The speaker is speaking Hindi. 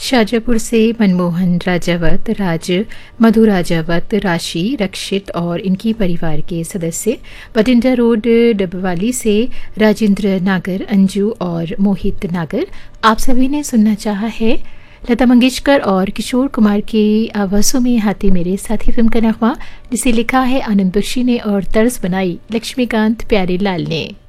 शाजापुर से मनमोहन राजावत, राज, मधु राजावत, राशि, रक्षित और इनकी परिवार के सदस्य। बटिंडा रोड डबवाली से राजेंद्र नागर, अंजू और मोहित नागर। आप सभी ने सुनना चाहा है लता मंगेशकर और किशोर कुमार की आवाज़ों में हाथी मेरे साथी फिल्म का नगमा, जिसे लिखा है आनंद बख्शी ने और तर्ज बनाई लक्ष्मीकांत प्यारेलाल ने।